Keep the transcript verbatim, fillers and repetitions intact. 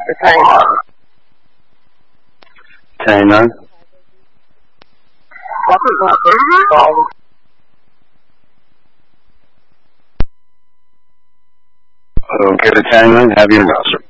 the time. China. Okay, the China, have your answer.